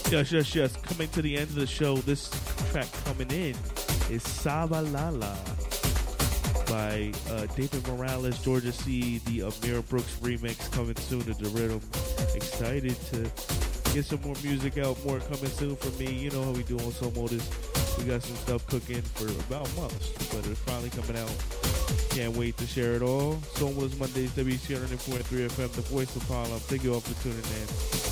Yes, yes, yes. Coming to the end of the show, this track coming in is Sabalala by David Morales, Georgia C. The Amira Brooks remix coming soon to the rhythm. Excited to get some more music out, more coming soon from me. You know how we do on Soul Motors. We got some stuff cooking for about months, but it's finally coming out. Can't wait to share it all. Soul Motors Mondays, WC 104.3 FM, the voice of Harlem. Thank you all for tuning in.